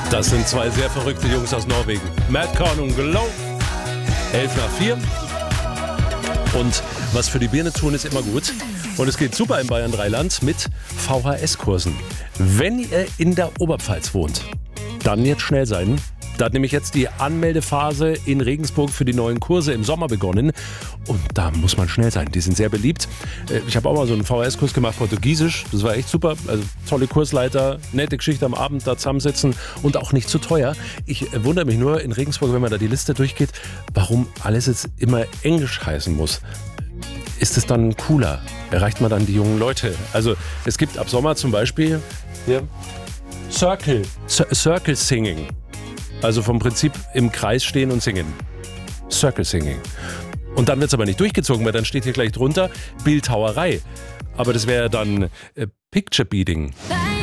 Das sind zwei sehr verrückte Jungs aus Norwegen. Matt Korn und Glow. 3:11. Und was für die Birne tun, ist immer gut. Und es geht super in Bayern 3 Land mit VHS-Kursen. Wenn ihr in der Oberpfalz wohnt, dann jetzt schnell sein. Da hat nämlich jetzt die Anmeldephase in Regensburg für die neuen Kurse im Sommer begonnen. Und da muss man schnell sein. Die sind sehr beliebt. Ich habe auch mal so einen VHS-Kurs gemacht, Portugiesisch. Das war echt super. Also tolle Kursleiter, nette Geschichte am Abend da zusammensitzen und auch nicht zu teuer. Ich wundere mich nur in Regensburg, wenn man da die Liste durchgeht, warum alles jetzt immer Englisch heißen muss. Ist es dann cooler? Erreicht man dann die jungen Leute? Also es gibt ab Sommer zum Beispiel hier Circle Singing. Also vom Prinzip im Kreis stehen und singen. Circle Singing. Und dann wird es aber nicht durchgezogen, weil dann steht hier gleich drunter Bildhauerei. Aber das wäre dann Picture Beating.